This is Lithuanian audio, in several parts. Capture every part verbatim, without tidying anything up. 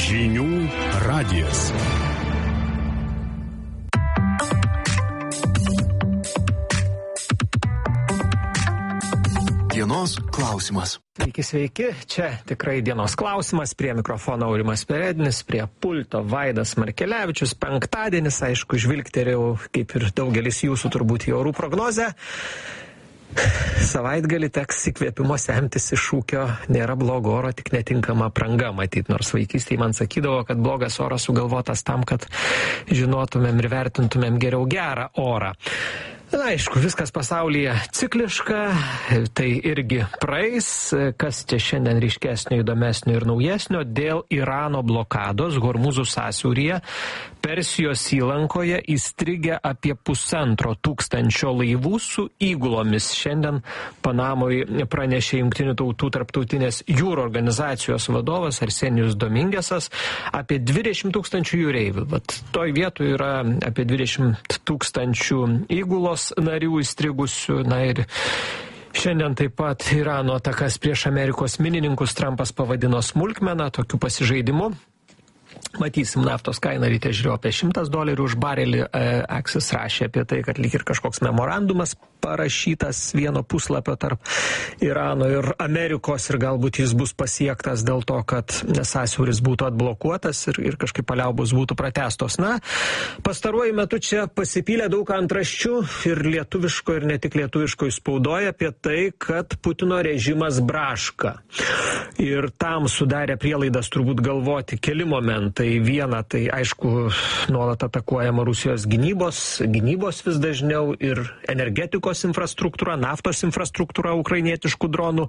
Žinių radijas. Dienos klausimas. Sveiki, sveiki. Čia tikrai dienos klausimas. Prie mikrofono Aurimas Peredinis, prie pulto Vaidas Markelevičius. Penktadienis, aišku, žvilgterėjau, kaip ir daugelis jūsų turbūt į orų prognozę. Savaitgalį teks įkvėpimo semtis iš šūkio nėra blogo oro, tik netinkama apranga matyt. Nors vaikystėje man sakydavo, kad blogas oras sugalvotas tam, kad žinotumėm ir vertintumėm geriau gerą orą. Na, aišku, viskas pasaulyje cikliška, tai irgi praeis, kas čia šiandien ryškesnio, įdomesnio ir naujesnio, dėl Irano blokados Hormuzų sąsiauryje Persijos įlankoje įstrigę apie pusantro tūkstančio laivų su įgulomis. Šiandien Panamoje pranešė Jungtinių tautų tarptautinės jūrų organizacijos vadovas Arsenijus Domingesas apie dvidešimt tūkstančių jūreivių. Vat toj vietoj yra apie dvidešimt tūkstančių įgulos narių įstrigusių. Na ir šiandien taip pat Irano atakas prieš Amerikos minininkus Trumpas pavadino smulkmena, tokiu pasižaidimu. Matysim, naftos kaina ryte žiūrėjo apie šimtas dolerių už barelį. Aksis rašė apie tai, kad lyg ir kažkoks memorandumas parašytas vieno puslapio tarp Irano ir Amerikos ir galbūt jis bus pasiektas dėl to, kad sąsiauris būtų atblokuotas ir, ir kažkaip paliaubos būtų pratęstos. Na, pastaruoju metu čia pasipylė daug antraščių ir lietuviško ir ne tik lietuviško spaudoje apie tai, kad Putino režimas braška. Ir tam sudarė prielaidas turbūt galvoti keli momentai. Viena, tai aišku, nuolat atakuojama Rusijos gynybos, gynybos vis dažniau ir energetikos infrastruktūra, naftos infrastruktūra ukrainietiškų dronų.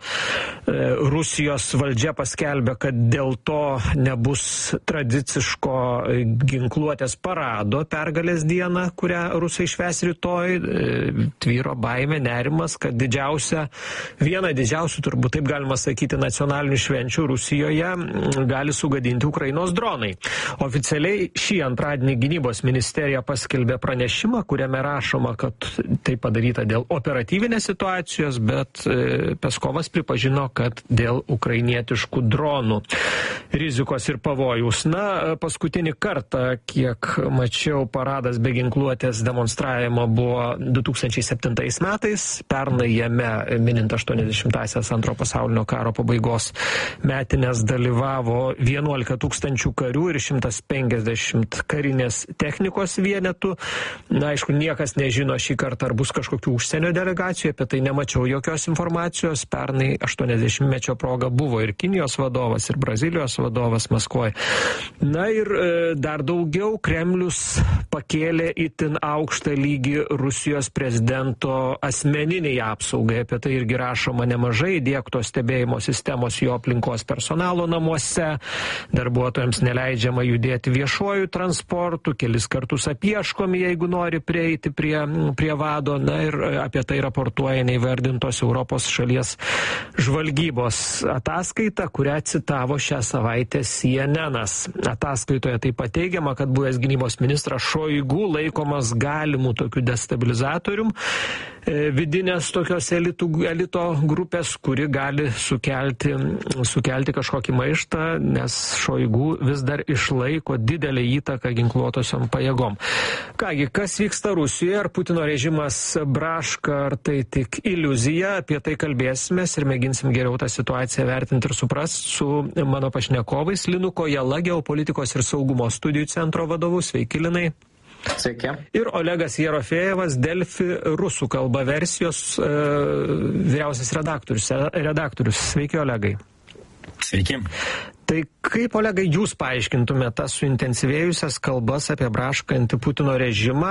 Rusijos valdžia paskelbė, kad dėl to nebus tradiciško ginkluotės parado pergalės dieną, kurią Rusai švęs rytoj. Tvyro baimė, nerimas, kad didžiausia, viena didžiausių, turbūt taip galima sakyti, nacionalinių švenčių Rusijoje gali sugadinti Ukrainos dronai. Oficialiai šį antradienį gynybos ministerija paskelbė pranešimą, kuriame rašoma, kad tai padaryta dėl operatyvinės situacijos, bet Peskovas pripažino, kad dėl ukrainietiškų dronų rizikos ir pavojus. Na, paskutinį kartą, kiek mačiau, paradas be ginkluotės demonstravimo buvo du tūkstančiai septintais metais. Pernai jame, minint aštuoniasdešimtąsias antro pasaulinio karo pabaigos metinės, dalyvavo vienuolika tūkstančių karių ir šimtas penkiasdešimt karinės technikos vienetų. Na, aišku, niekas nežino šį kartą, ar bus kažkokių užsienio delegacijų, apie tai nemačiau jokios informacijos. Pernai aštuoniasdešimtmečio proga buvo ir Kinijos vadovas, ir Brazilijos vadovas Maskvoje. Na ir e, dar daugiau, Kremlius pakėlė itin aukštą lygį Rusijos prezidento asmeniniai apsaugai. Apie tai irgi rašoma nemažai, įdiegtos stebėjimo sistemos jo aplinkos personalo namuose, darbuotojams neleidžiama judėti viešuoju transportu, kelis kartus apieškomi, jeigu nori prieiti prie, prie vado. Na ir apie tai raportuoja neįvardintos Europos šalies žvalgybos ataskaita, kurią citavo šią savaitę C N N-as. Ataskaitoje taip pat teigiama, kad buvęs gynybos ministras Šoigu laikomas galimų tokių destabilizatorium, vidinės tokios elitų, elito grupės, kuri gali sukelti, sukelti kažkokį maištą, nes Šoigu vis dar išlaiko didelę įtaką ginkluotosiom pajėgom. Kągi, kas vyksta Rusijoje, ar Putino režimas braška, ar tai tik iliuzija, apie tai kalbėsimės ir mėginsim geriau tą situaciją vertinti ir suprasti su mano pašnekovais. Linu Kojala, geopolitikos ir saugumo studijų centro vadovu. Sveiki, Linai. Sveiki. Ir Olegas Jerofejevas, Delfi rusų kalba versijos e, vyriausias redaktorius. redaktorius. Sveiki, Olegai. Sveiki. Tai kaip, Olegai, jūs paaiškintumėte tas suintensyvėjusias kalbas apie braškantį Putino režimą?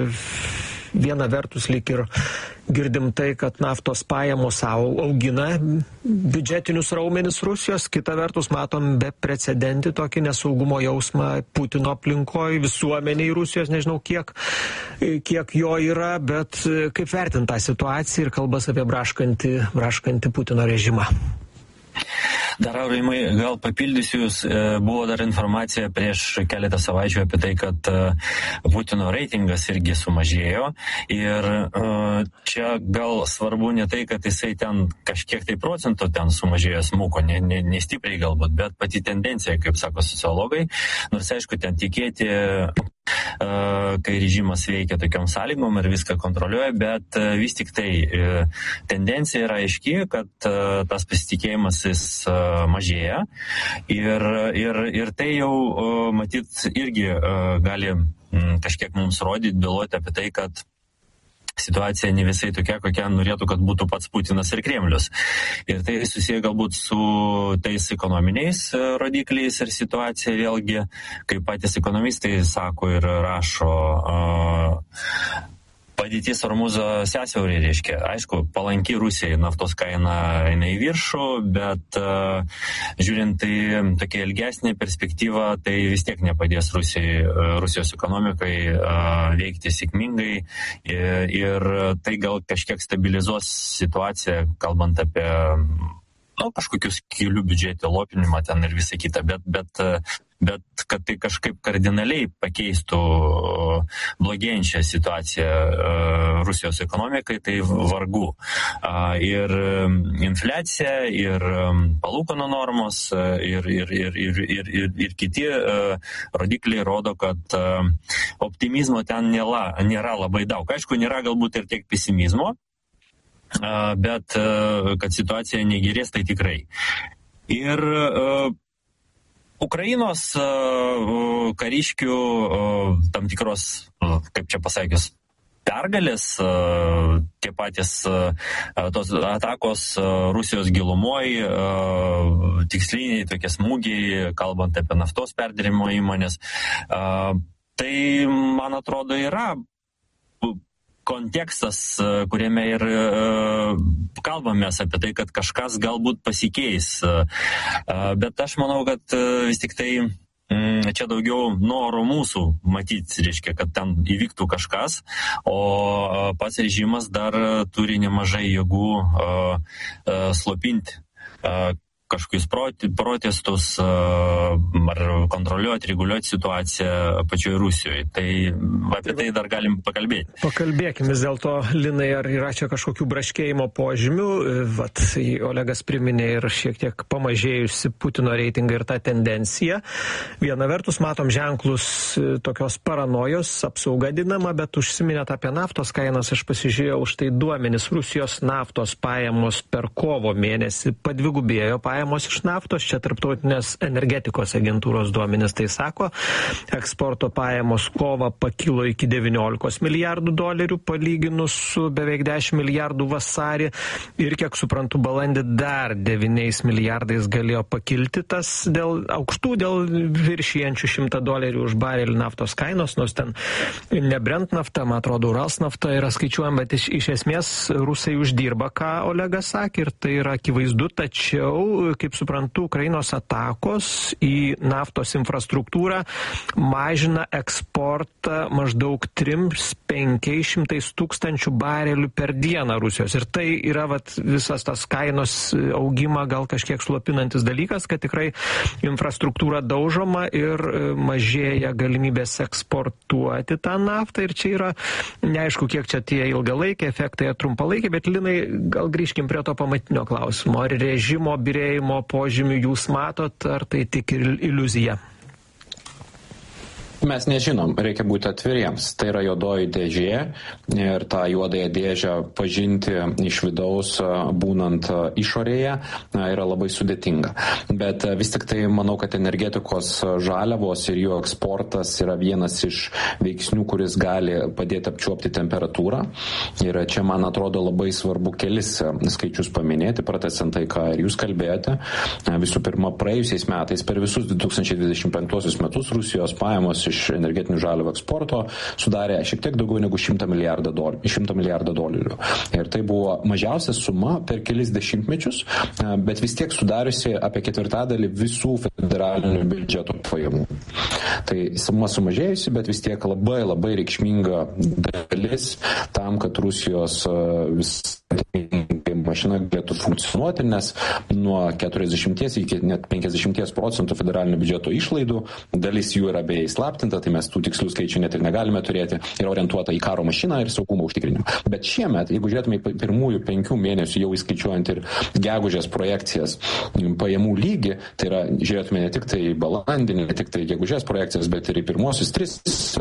Viena vertus lyg ir girdim tai, kad naftos pajamos augina biudžetinius raumenis Rusijos, kita vertus matom beprecedentį tokį nesaugumo jausmą Putino aplinkoje, visuomeniai Rusijos, nežinau kiek, kiek jo yra, bet kaip vertinti tą situaciją ir kalbas apie braškantį, braškantį Putino režimą? Dar aurimai, gal papildysiu jūs, buvo dar informacija prieš keletą savaičių apie tai, kad Putino reitingas irgi sumažėjo ir čia gal svarbu ne tai, kad jisai ten kažkiek tai procentų ten sumažėjo smuko, ne, ne, ne stipriai galbūt, bet pati tendencija, kaip sako sociologai, nors aišku, ten tikėti, kai režimas veikia tokiom sąlygom ir viską kontroliuoja, bet vis tik tai tendencija yra aiški, kad tas pasitikėjimas jis mažėja ir, ir, ir tai jau matyt irgi gali kažkiek mums rodyti, byloti apie tai, kad situacija ne visai tokia, kokia norėtų, kad būtų pats Putinas ir Kremlius. Ir tai susiję galbūt su tais ekonominiais rodikliais ir situacija vėlgi, kaip patys ekonomistai sako ir rašo, padėtis Ormuzo sąsiaurį reiškia. Aišku, palanki Rusijai naftos kaina eina į viršų, bet uh, žiūrint į tokią ilgesnį perspektyvą, tai vis tiek nepadės Rusijai, uh, Rusijos ekonomikai uh, veikti sėkmingai ir, ir tai gal kažkiek stabilizuos situaciją, kalbant apie nu, kažkokius kelių biudžeto lopinimą ten ir visą kitą, bet, bet bet kad tai kažkaip kardinaliai pakeistų blogėjančią situaciją Rusijos ekonomikai, tai vargu. Ir infliacija, ir palūkanų normos, ir, ir, ir, ir, ir, ir, ir kiti rodikliai rodo, kad optimizmo ten nėra, nėra labai daug. Aišku, nėra galbūt ir tiek pesimizmo, bet kad situacija negerės, tai tikrai. Ir Ukrainos uh, kariškių uh, tam tikros, uh, kaip čia pasakius, pergalės, uh, tie patys uh, tos atakos uh, Rusijos gilumoje, uh, tiksliniai tokie smūgiai, kalbant apie naftos perdirbimo įmonės, uh, tai, man atrodo, yra kontekstas, kuriame ir uh, kalbamės apie tai, kad kažkas galbūt pasikeis. Uh, bet aš manau, kad uh, vis tik tai um, čia daugiau noro mūsų matyti, reiškia, kad ten įvyktų kažkas, o uh, pats režimas dar turi nemažai jėgų uh, uh, slopinti uh, kažkokius protestus ar kontroliuoti, reguliuoti situaciją pačioje Rusijoje. Tai apie tai dar galim pakalbėti. Pakalbėkim vis dėlto, Linai, ar yra čia kažkokių braškėjimo požymių? Vat, Olegas priminė ir šiek tiek pamažėjusi Putino reitingą ir tą tendenciją. Viena vertus matom ženklus tokios paranojos, apsauga dinama, bet užsiminėt apie naftos kainas, aš pasižiūrėjau už tai duomenis. Rusijos naftos pajamos per kovo mėnesį padvigubėjo pajamos iš naftos, čia tarptautinės energetikos agentūros duomenys tai sako. Eksporto pajamos kovą pakilo iki devyniolikos milijardų dolerių, palyginus su beveik dešimt milijardų vasarį. Ir kiek suprantu, balandį dar devyniais milijardais galėjo pakilti tas dėl aukštų, dėl viršijančių šimtą dolerių už barelį naftos kainos, nors ten ne Brent nafta, man atrodo, Urals nafta yra skaičiuojama, bet iš, iš esmės rusai uždirba, ką Olegas sakė, ir tai yra akivaizdu, tačiau kaip suprantu, Ukrainos atakos į naftos infrastruktūrą mažina eksportą maždaug trims penkiais šimtais tūkstančių barelių per dieną Rusijos. Ir tai yra vat, visas tas kainos augimą gal kažkiek slopinantis dalykas, kad tikrai infrastruktūra daužoma ir mažėja galimybės eksportuoti tą naftą. Ir čia yra neaišku, kiek čia tie ilgalaikiai efektai, trumpalaikiai, bet Linai, gal grįžkim prie to pamatinio klausimo. Ar režimo birėjimo požymių jūs matot, ar tai tik iliuzija? Mes nežinom, reikia būti atviriems. Tai yra juodoji dėžė ir tą juodąją dėžę pažinti iš vidaus, būnant išorėje, yra labai sudėtinga. Bet vis tik tai manau, kad energetikos žaliavos ir jų eksportas yra vienas iš veiksnių, kuris gali padėti apčiuopti temperatūrą. Ir čia, man atrodo, labai svarbu kelis skaičius paminėti, pratęsiant tai, ką ir jūs kalbėjote. Visų pirma, praėjusiais metais per visus du tūkstančiai dvidešimt penktuosius metus Rusijos pajamos iš energetinių žaliavų eksporto sudarė šiek tiek daugiau negu šimtą milijardą dolerių. Ir tai buvo mažiausia suma per kelis dešimtmečius, bet vis tiek sudariusi apie ketvirtadalį visų federalinių biudžeto pajamų. Tai suma sumažėjusi, bet vis tiek labai labai reikšminga dalis tam, kad Rusijos vis mašina galėtų funkcionuoti, nes nuo keturiasdešimt iki net penkiasdešimt procentų federalinio biudžeto išlaidų, dalis jų yra beje įslaptinta, tai mes tų tikslių skaičių net ir negalime turėti, yra orientuota į karo mašiną ir saugumo užtikrinimą. Bet šiemet, jeigu žiūrėtume į pirmųjų penkių mėnesių jau įskaičiuojant ir gegužės projekcijas pajamų lygį, tai yra žiūrėtume ne tik tai balandį, ne tik tai gegužės projekcijas, bet ir į pirmosius tris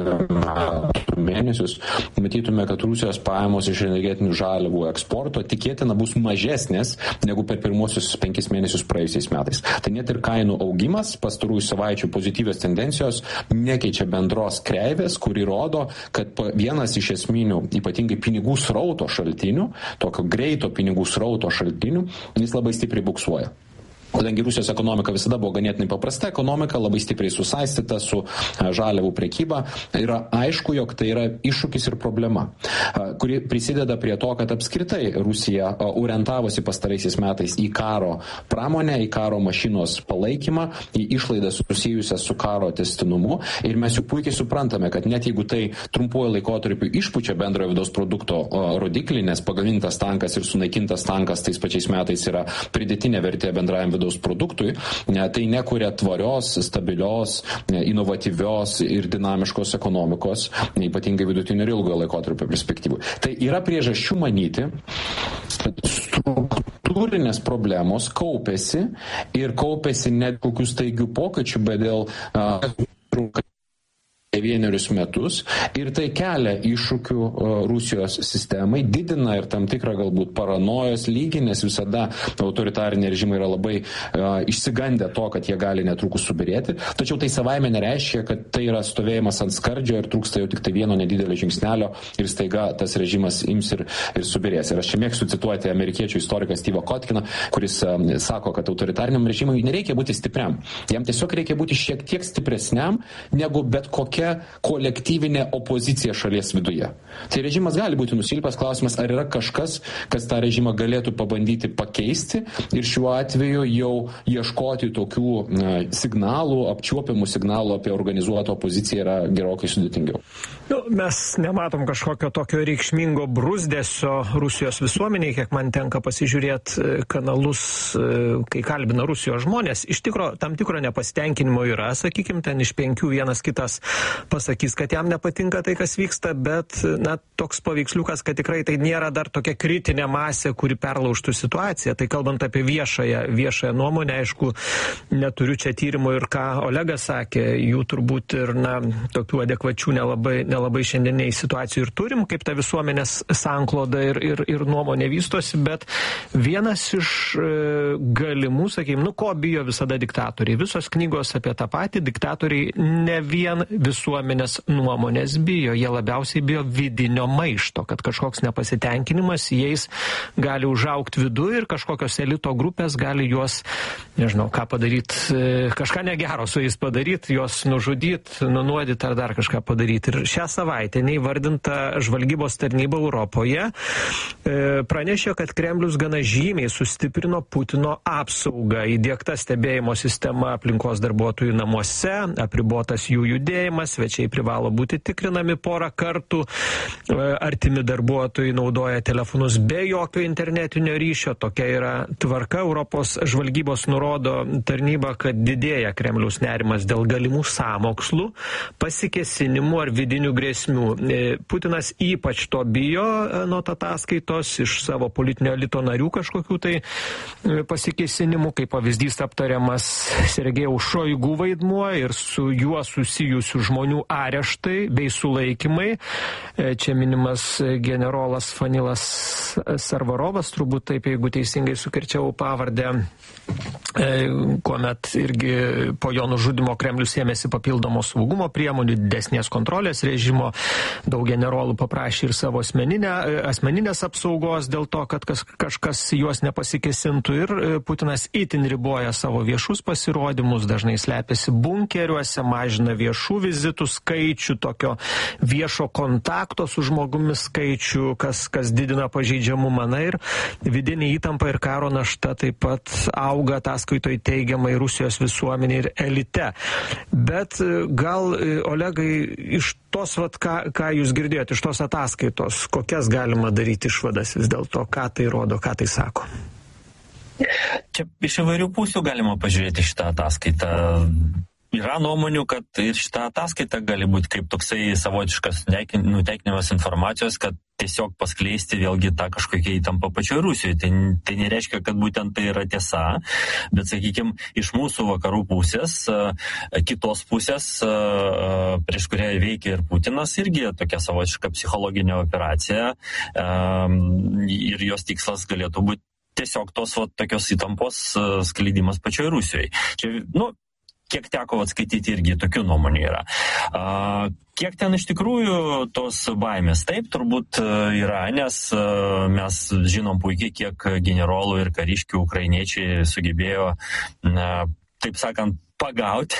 mėnesius, matytume, kad Rusijos pajamos iš energetinių žaliavų eksporto tikėtina bus mažesnės negu per pirmosius penkis mėnesius praėjusiais metais. Tai net ir kainų augimas pastarųjų savaičių pozityvios tendencijos nekeičia bendros kreivės, kuri rodo, kad vienas iš esminių, ypatingai pinigų srauto šaltinių, tokio greito pinigų srauto šaltinių, jis labai stipriai buksuoja. Kadangi Rusijos ekonomika visada buvo ganėtinai paprasta ekonomika, labai stipriai susaistyta su žaliavų prekyba, yra aišku, jog tai yra iššūkis ir problema, kuri prisideda prie to, kad apskritai Rusija orientavosi pastaraisiais metais į karo pramonę, į karo mašinos palaikymą, į išlaidas susijusias su karo tęstinumu. Ir mes jau puikiai suprantame, kad net jeigu tai trumpuoju laikotarpiu išpučia bendrojo vidaus produkto rodiklį, nes pagamintas tankas ir sunaikintas tankas tais pačiais metais yra pridėtinė vertė bendrajam vidaus produktui, tai nekuria tvarios, stabilios, inovatyvios ir dinamiškos ekonomikos, ypatingai vidutinio ir ilgojo laikotarpio perspektyvų. Tai yra priežasčių manyti, kad struktūrinės problemos kaupėsi ir kaupėsi net kokių staigių pokyčių, bet dėl uh, vienerius metus ir tai kelia iššūkių Rusijos sistemai, didina ir tam tikrą galbūt paranojos lygį, nes visada autoritariniai režimai yra labai uh, išsigandę to, kad jie gali netrukus subirėti. Tačiau tai savaime nereiškia, kad tai yra stovėjimas ant skardžio ir trūksta jau tik tai vieno nedidelio žingsnelio ir staiga tas režimas ims ir, ir subirės. Ir aš čia mėgstu cituoti amerikiečių istoriką Steve'ą Kotkiną, kuris um, sako, kad autoritariniam režimui nereikia būti stipriam. Jam tiesiog reikia būti šiek tiek stipresniam negu bet kokia kolektyvinė opozicija šalies viduje. Tai režimas gali būti nusilpęs, klausimas, ar yra kažkas, kas tą režimą galėtų pabandyti pakeisti ir šiuo atveju jau ieškoti tokių na, signalų, apčiuopiamų signalų apie organizuotą opoziciją yra gerokai sudėtingiau. Nu, mes nematom kažkokio tokio reikšmingo brusdėsio Rusijos visuomeniai, kiek man tenka pasižiūrėti kanalus, kai kalbina Rusijos žmonės. Iš tikro, tam tikro nepasitenkinimo yra, sakykime, ten iš penkių vienas kitas pasakys, kad jam nepatinka tai, kas vyksta, bet na, toks paveiksliukas, kad tikrai tai nėra dar tokia kritinė masė, kuri perlaužtų situaciją. Tai kalbant apie viešąją, viešąją nuomonę, aišku, neturiu čia tyrimų ir ką Olegas sakė, jų turbūt ir na, tokių adekvačių nelabai, nelabai šiandieniai situacijų ir turim, kaip ta visuomenės sankloda ir, ir, ir nuomonė vystosi, bet vienas iš e, galimų, sakykime, nu ko bijo visada diktatoriai. Visos knygos apie tą patį, diktatoriai ne vien visuomenės nuomonės bijo, jie labiausiai bijo vidinio maišto, kad kažkoks nepasitenkinimas jais gali užaugti viduje ir kažkokios elito grupės gali juos, nežinau, ką padaryti, kažką negero su jais padaryti, juos nužudyti, nunuodyti ar dar kažką padaryti. Ir šią savaitę neįvardinta žvalgybos tarnyba Europoje pranešė, kad Kremlius gana žymiai sustiprino Putino apsaugą, įdiegta stebėjimo sistema aplinkos darbuotojų namuose, apribotas jų judėjimas, svečiai privalo būti tikrinami porą kartų, artimi darbuotojai naudoja telefonus be jokio internetinio ryšio, tokia yra tvarka. Europos žvalgybos nurodo tarnyba, kad didėja Kremliaus nerimas dėl galimų sąmokslų, pasikėsinimų ar vidinių grėsmių. Putinas ypač to bijo nuo ataskaitos iš savo politinio elito narių kažkokių tai pasikėsinimų, kaip pavyzdys aptariamas Sergejaus Šoigu vaidmuo ir su juo susijusių žmonių areštai bei sulaikymai. Čia minimas generolas Fanilas Sarvarovas, turbūt taip, jeigu teisingai sukirčiau pavardę, kuomet irgi po jo nužudimo Kremlius ėmėsi papildomos saugumo priemonių, didesnės kontrolės režimo, daug generolų paprašė ir savo asmeninę, asmeninės apsaugos dėl to, kad kas, kažkas juos nepasikėsintų ir Putinas itin riboja savo viešus pasirodymus, dažnai slepiasi bunkeriuose, mažina viešų vizitų vizitų skaičių, tokio viešo kontakto su žmogumi skaičių, kas, kas didina pažeidžiamumą. Na ir vidinė įtampa ir karo našta taip pat auga ataskaitoje teigiamai Rusijos visuomenė ir elite. Bet gal, Olegai, iš tos, vat, ką, ką jūs girdėjote, iš tos ataskaitos, kokias galima daryti išvadas vis dėlto, ką tai rodo, ką tai sako? Čia iš įvairių pusių galima pažiūrėti šitą ataskaitą. Yra nuomonių, kad ir šitą ataskaitą gali būti kaip toksai savotiškas nutekinimas informacijos, kad tiesiog paskleisti vėlgi tą kažkokią įtampą pačioje Rusijoje. Tai, tai nereiškia, kad būtent tai yra tiesa, bet, sakykime, iš mūsų vakarų pusės, kitos pusės, prieš kurią veikia ir Putinas, irgi tokia savotiška psichologinė operacija ir jos tikslas galėtų būti tiesiog tos va, tokios įtampos skleidimas pačioje Rusijoje. Čia, nu, kiek teko atskaityti irgi tokių nuomonių yra. A, kiek ten iš tikrųjų tos baimės? Taip, turbūt yra, nes a, mes žinom puikiai, kiek generolų ir kariškių ukrainiečiai sugebėjo, na, taip sakant, pagauti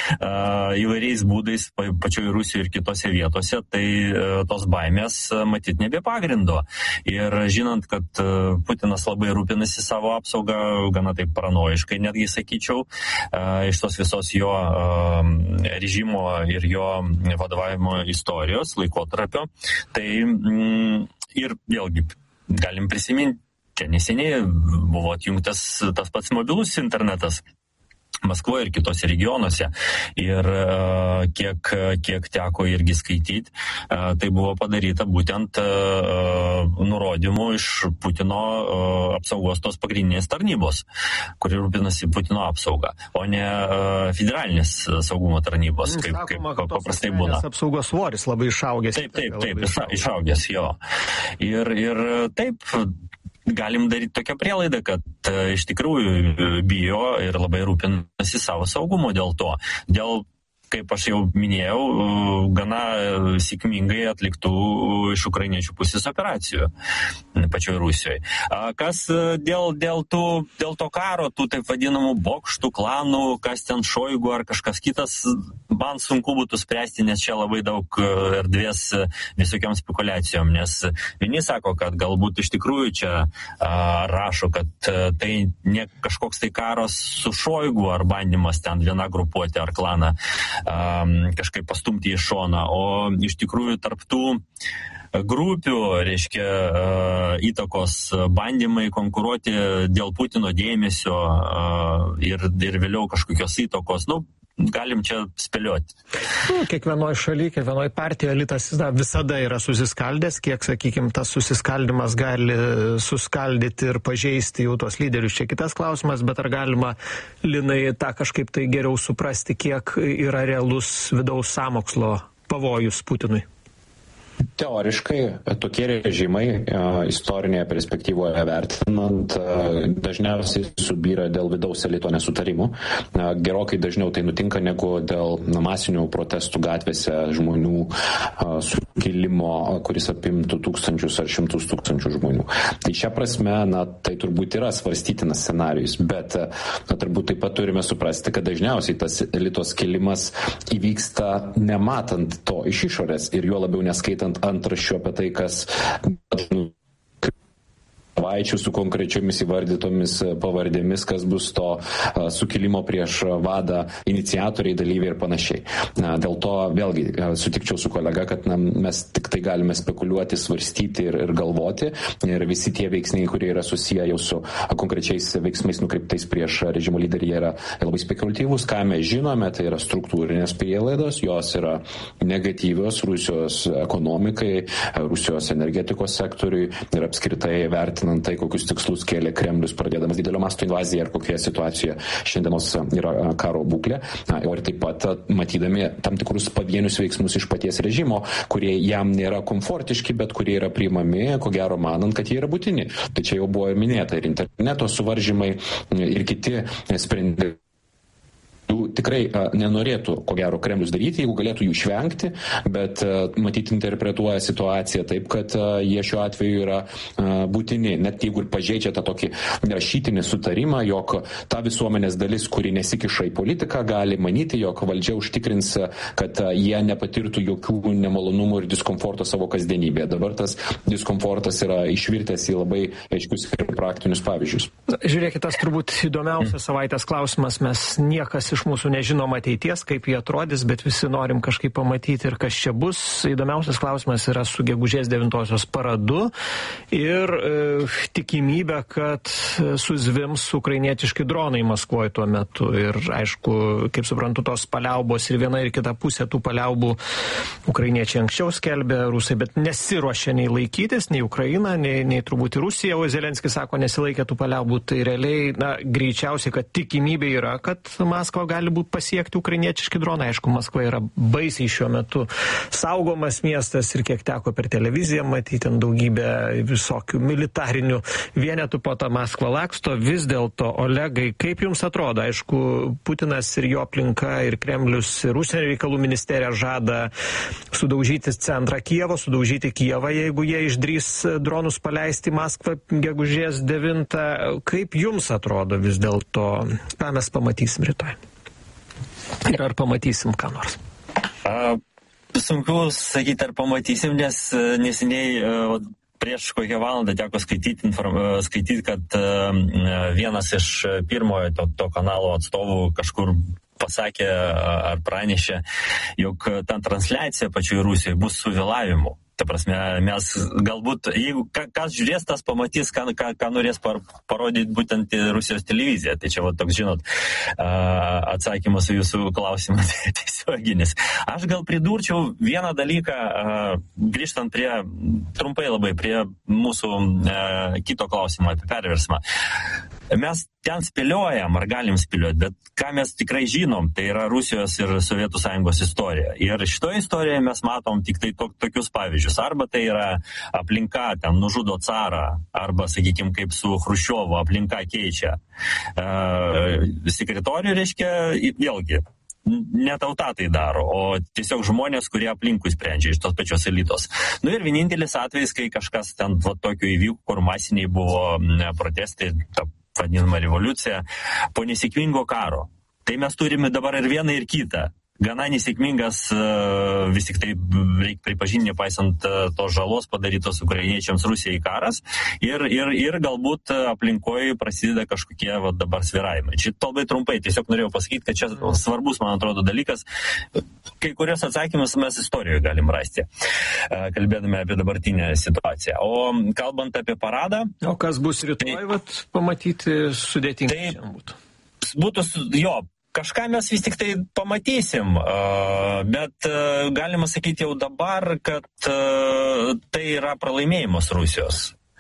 uh, įvairiais būdais pa, pačioj Rusijoje ir kitose vietose, tai uh, tos baimės uh, matyt nebe pagrindo. Ir žinant, kad uh, Putinas labai rūpinasi savo apsaugą, gana taip paranoiškai netgi sakyčiau, uh, iš tos visos jo uh, režimo ir jo vadovavimo istorijos laikotarpio, tai mm, ir vėlgi galim prisiminti, čia neseniai buvo atjungtas tas pats mobilus internetas Maskvoje ir kitose regionuose. Ir uh, kiek, kiek teko irgi skaityti, uh, tai buvo padaryta būtent uh, nurodymų iš Putino uh, apsaugos tos pagrindinės tarnybos, kuri rūpinasi Putino apsaugą, o ne uh, federalinės saugumo tarnybos, kaip, Sakoma, kaip paprastai būna. Apsaugos svoris labai išaugęs. Taip, taip, taip, išaugęs, išaugęs jo. Ir, ir taip, galim daryti tokią prielaidą, kad uh, iš tikrųjų bijo ir labai rūpinasi savo saugumo dėl to. Dėl, kaip aš jau minėjau, uh, gana sėkmingai atliktų iš ukrainiečių pusės operacijų pačioje Rusijoje. Uh, kas uh, dėl, dėl, tų, dėl to karo, tų taip vadinamų bokštų, klanų, kas ten Šoigu ar kažkas kitas, man sunku būtų spręsti, nes čia labai daug uh, erdvės uh, visokiam spekulacijom, nes vieni sako, kad galbūt iš tikrųjų čia uh, rašo, kad uh, tai ne kažkoks tai karas su Šoigu ar bandymas ten viena grupuotė ar klaną um, kažkaip pastumti į šoną, o iš tikrųjų tarptų grupių, reiškia, įtakos bandymai konkuruoti dėl Putino dėmesio ir, ir vėliau kažkokios įtakos, nu, galim čia spėlioti. Nu, kiekvienoje šalyje, kiekvienoje partijoje elitas da, visada yra susiskaldęs, kiek, sakykime, tas susiskaldimas gali suskaldyti ir pažeisti jau tos lyderius. Čia kitas klausimas, bet ar galima, Linai, tą kažkaip tai geriau suprasti, kiek yra realus vidaus sąmokslo pavojus Putinui? Teoriškai tokie režimai istorinėje perspektyvoje vertinant dažniausiai subyra dėl vidaus elito nesutarimų. Gerokai dažniau tai nutinka negu dėl masinių protestų gatvėse žmonių sukilimo, kuris apimtų tūkstančius ar šimtus tūkstančių žmonių. Tai šia prasme, na, tai turbūt yra svarstytinas scenarijus, bet na, turbūt taip pat turime suprasti, kad dažniausiai tas elito skilimas įvyksta nematant to iš išorės ir juo labiau neskaitant antraščių apie tai, kas savaičių su konkrečiomis įvardytomis pavardėmis, kas bus to uh, sukilimo prieš vadą iniciatoriai, dalyviai ir panašiai. Na, dėl to vėlgi uh, sutikčiau su kolega, kad na, mes tik tai galime spekuliuoti, svarstyti ir, ir galvoti. Ir visi tie veiksniai, kurie yra susiję jau su uh, konkrečiais veiksmais nukreiptais prieš režimo lyderį, yra labai spekuliatyvūs. Ką mes žinome, tai yra struktūrinės prielaidos, jos yra negatyvios Rusijos ekonomikai, Rusijos energetikos sektoriui ir apskritai vertinant tai, kokius tikslus kėlė Kremlius, pradėdamas didelio masto invaziją ir kokioje situacijoje šiandienos yra karo būklė. Na, ir taip pat matydami tam tikrus pavienius veiksmus iš paties režimo, kurie jam nėra komfortiški, bet kurie yra priimami, ko gero manant, kad jie yra būtini. Tai čia jau buvo minėta ir interneto suvaržymai ir kiti sprendimai tikrai nenorėtų, ko gero, Kremlius daryti, jeigu galėtų jų išvengti, bet matyti interpretuoja situaciją taip, kad jie šiuo atveju yra būtini, net jeigu ir pažeidžia tą tokį rašytinį sutarimą, jog ta visuomenės dalis, kuri nesikiša į politiką, gali manyti, jog valdžia užtikrins, kad jie nepatirtų jokių nemalonumų ir diskomforto savo kasdienybėje. Dabar tas diskomfortas yra išvirtęs į labai aiškius ir praktinius pavyzdžius. Žiūrėkit, tas turbūt įdomiausias savaitės klausimas. Mes niekas iš mūsų nežinom ateities, kaip jie atrodys, bet visi norim kažkaip pamatyti ir kas čia bus. Įdomiausias klausimas yra su gegužės devintosios paradu ir e, tikimybė, kad suzvims ukrainietiški dronai Maskvoje tuo metu. Ir aišku, kaip suprantu, tos paliaubos ir viena ir kita pusė tų paliaubų ukrainiečiai anksčiau skelbė, rusai, bet nesiruošia nei laikytis, nei Ukraina, nei, nei turbūt ir Rusija, o Zelenskis sako, nesilaikė tų paliaubų, tai realiai, na, greičiausiai, kad tikimybė yra, kad Maskva gali būti pasiekti ukrainiečiški dronai. Aišku, Maskva yra baisiai šiuo metu saugomas miestas ir kiek teko per televiziją matyti ten daugybę visokių militarinių vienetų po tą Maskvą laksto. Vis dėlto, Olegai, kaip jums atrodo? Aišku, Putinas ir jo aplinka ir Kremlius ir užsienio reikalų ministerija žada sudaužyti centrą Kijevo, sudaužyti Kijevą, jeigu jie išdrys dronus paleisti Maskvą gegužės devintą. Kaip jums atrodo vis dėlto, ką mes pamatysim rytoj? Ir ar pamatysim ką nors? A, sunku sakyti, ar pamatysim, nes neseniai prieš kokią valandą teko skaityti, inform... skaityti kad vienas iš pirmojo to, to kanalo atstovų kažkur pasakė ar pranešė, jog ta transliacija pačioj Rusijoje bus su vėlavimu. Ta prasme, mes galbūt, jeigu kas žiūrės, tas pamatys, ką, ką, ką norės par, parodyti būtent Rusijos televizija. Tai čia va toks, žinot, atsakymas į jūsų klausimą tiesioginis. Aš gal pridurčiau vieną dalyką, grįžtant prie, trumpai labai, prie mūsų kito klausimo apie perversmą. Mes ten spėliojam, ar galim spėlioti, bet ką mes tikrai žinom, tai yra Rusijos ir Sovietų Sąjungos istorija. Ir šitoje istorijoje mes matom tik tai to, tokius pavyzdžius. Arba tai yra aplinka, ten nužudo carą, arba, sakykime, kaip su Chruščiovu aplinka keičia. E, sekretorių, reiškia, vėlgi, ne tauta tai daro, o tiesiog žmonės, kurie aplinkui sprendžia iš tos pačios elitos. Nu ir vienintelis atvejis, kai kažkas ten va, tokio įvyko, kur masiniai buvo protestai, ta vadinama revoliucija, po nesėkmingo karo. Tai mes turime dabar ir vieną, ir kitą. Gana nesėkmingas, vis tik tai reikia pripažinti, nepaisant tos žalos padarytos ukrainiečiams Rusijai karas, ir, ir, ir galbūt aplinkoje prasideda kažkokie va, dabar svyravimai. Čia labai trumpai, tiesiog norėjau pasakyti, kad čia svarbus, man atrodo, dalykas. Kai kurios atsakymus mes istorijoje galim rasti, kalbėdami apie dabartinę situaciją. O kalbant apie paradą... O kas bus rytoj, tai, vat, pamatyti sudėtingai tai, šiandien būtų? Būtų, jo, kažką mes vis tik tai pamatysim, bet galima sakyti jau dabar, kad tai yra pralaimėjimas Rusijos.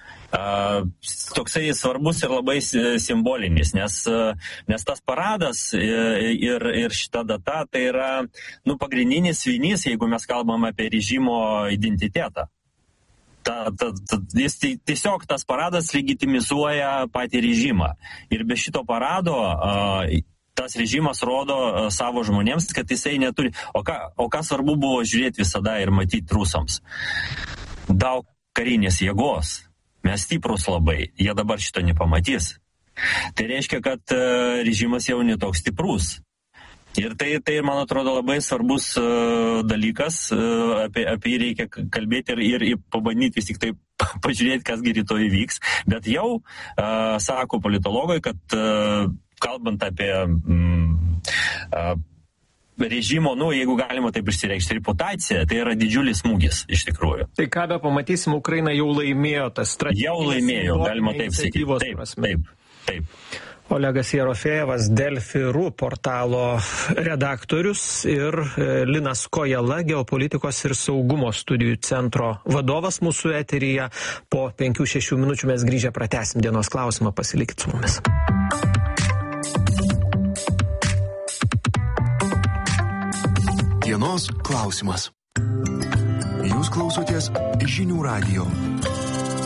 Toksai svarbus ir labai simbolinis, nes, nes tas paradas ir, ir šita data tai yra nu, pagrindinis svinys, jeigu mes kalbam apie režimo identitetą. Ta, ta, ta, jis tiesiog tas paradas legitimizuoja patį režimą. Ir be šito parado tas režimas rodo savo žmonėms, kad jisai neturi... O ką, o ką svarbu buvo žiūrėti visada ir matyti rusams? Daug karinės jėgos. Mes stiprus labai. Jie dabar šito nepamatys. Tai reiškia, kad režimas jau netoks stiprus. Ir tai, tai, man atrodo, labai svarbus uh, dalykas, uh, apie, apie jį reikia kalbėti ir, ir, ir pabandyti vis tik tai pažiūrėti, kasgi rytoj įvyks. Bet jau uh, sako politologai, kad uh, kalbant apie mm, uh, režimo, nu, jeigu galima taip išsireikšti, reputaciją, tai yra didžiulis smūgis iš tikrųjų. Tai ką be pamatysim, Ukraina jau laimėjo tas strateginės... Jau laimėjo, galima taip sakyti. Taip, taip, taip. Olegas Jerofejevas, Delfi.ru portalo redaktorius ir Linas Kojala, geopolitikos ir saugumo studijų centro vadovas mūsų eteryje. Po penkių šešių minučių mes grįžę pratęsim dienos klausimą, pasilikit su mumis. Dienos klausimas. Jūs klausotės Žinių radijo.